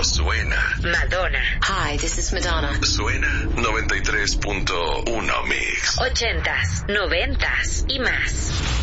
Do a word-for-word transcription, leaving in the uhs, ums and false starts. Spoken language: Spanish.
suena. Madonna. Hi, this is Madonna. Suena noventa y tres punto uno Mix. Ochentas, noventas y más.